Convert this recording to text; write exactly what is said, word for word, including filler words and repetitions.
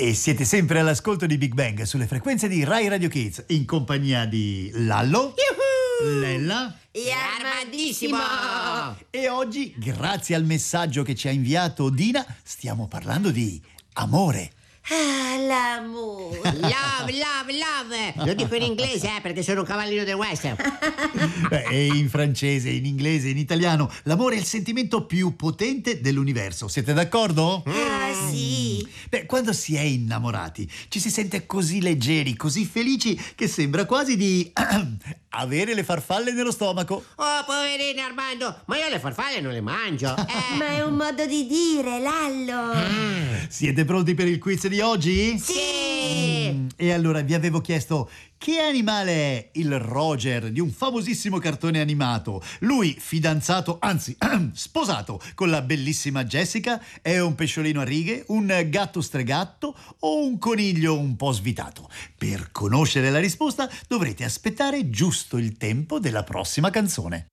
E siete sempre all'ascolto di Big Bang sulle frequenze di Rai Radio Kids, in compagnia di Lallo, Yuhu! Lella e Armandissimo. E oggi, grazie al messaggio che ci ha inviato Dina, stiamo parlando di amore. Ah, l'amore. Love, love, love. Lo dico in inglese, eh, perché sono un cavallino del western. Beh, e in francese, in inglese, in italiano, l'amore è il sentimento più potente dell'universo. Siete d'accordo? Ah, sì. Beh, quando si è innamorati, ci si sente così leggeri, così felici, che sembra quasi di avere le farfalle nello stomaco. Oh, poverino Armando, ma io le farfalle non le mangio. Eh. Ma è un modo di dire, Lallo. Ah. Siete pronti per il quiz di oggi? Sì. Mm, e allora vi avevo chiesto: che animale è il Roger di un famosissimo cartone animato? Lui, fidanzato, anzi sposato con la bellissima Jessica, è un pesciolino a righe, un gatto stregatto o un coniglio un po' svitato? Per conoscere la risposta dovrete aspettare giusto il tempo della prossima canzone.